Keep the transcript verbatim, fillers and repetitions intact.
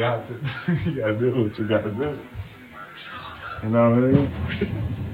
got to, you gotta do what you gotta do. You know what I mean?